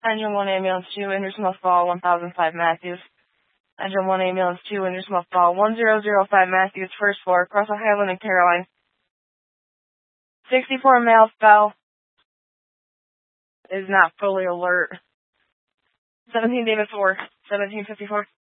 Engine 1 ambulance 2, Indersmouth Fall 1005 Matthews. Engine 1 ambulance 2, Indersmouth Fall 1005 Matthews, first floor, across the Highland and Caroline. 64 male fell. Is not fully alert. 17 David 4, 1754.